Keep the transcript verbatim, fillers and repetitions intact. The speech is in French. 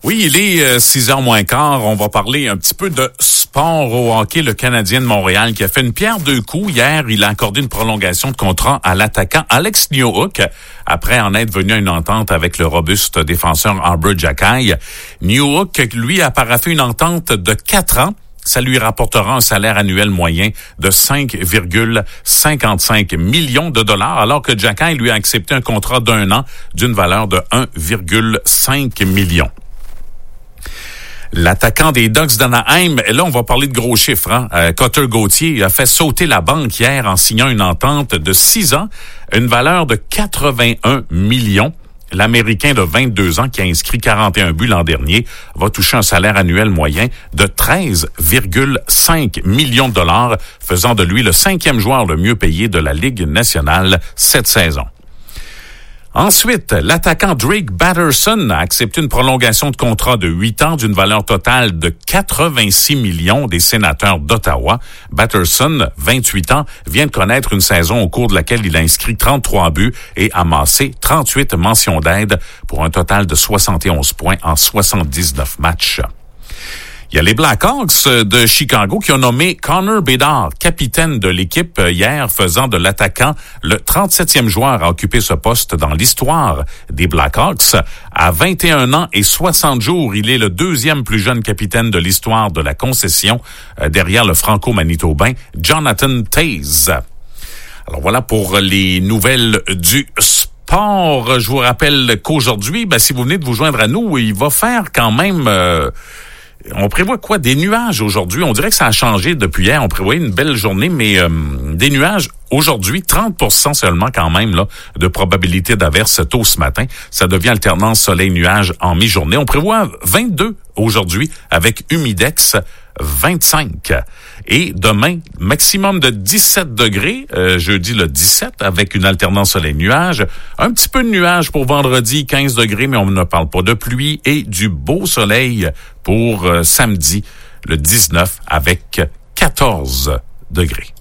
Oui, il est euh, six heures moins quart. On va parler un petit peu de sport au hockey. Le Canadien de Montréal qui a fait une pierre deux coups. Hier, il a accordé une prolongation de contrat à l'attaquant Alex Newhook après en être venu à une entente avec le robuste défenseur Arber Xhekaj. Newhook, lui, a paraphé une entente de quatre ans. Ça lui rapportera un salaire annuel moyen de cinq virgule cinquante-cinq millions de dollars, alors que Xhekaj lui a accepté un contrat d'un an d'une valeur de un virgule cinq million. L'attaquant des Ducks d'Anaheim, et là, on va parler de gros chiffres. Hein? Euh, Cutter Gauthier a fait sauter la banque hier en signant une entente de six ans, une valeur de quatre-vingt-un millions. L'Américain de vingt-deux ans, qui a inscrit quarante et un buts l'an dernier, va toucher un salaire annuel moyen de treize virgule cinq millions de dollars, faisant de lui le cinquième joueur le mieux payé de la Ligue nationale cette saison. Ensuite, l'attaquant Drake Batherson a accepté une prolongation de contrat de huit ans d'une valeur totale de quatre-vingt-six millions des Sénateurs d'Ottawa. Batherson, vingt-huit ans, vient de connaître une saison au cours de laquelle il a inscrit trente-trois buts et amassé trente-huit mentions d'aide pour un total de soixante et onze points en soixante-dix-neuf matchs. Il y a les Blackhawks de Chicago qui ont nommé Connor Bedard capitaine de l'équipe hier, faisant de l'attaquant le trente-septième joueur à occuper ce poste dans l'histoire des Blackhawks. À vingt et un ans et soixante jours, il est le deuxième plus jeune capitaine de l'histoire de la concession, derrière le franco-manitobain Jonathan Toews. Alors voilà pour les nouvelles du sport. Je vous rappelle qu'aujourd'hui, ben, si vous venez de vous joindre à nous, il va faire quand même... Euh, On prévoit quoi? Des nuages aujourd'hui. On dirait que ça a changé depuis hier. On prévoyait une belle journée, mais euh, des nuages aujourd'hui, trente pour cent seulement quand même là de probabilité d'averse tôt ce matin. Ça devient alternance soleil-nuage en mi-journée. On prévoit vingt-deux aujourd'hui avec humidex vingt-cinq. Et demain, maximum de dix-sept degrés, euh, jeudi le dix-sept, avec une alternance soleil-nuage. Un petit peu de nuage pour vendredi, quinze degrés, mais on ne parle pas de pluie. Et du beau soleil pour euh, samedi, le dix-neuf, avec quatorze degrés.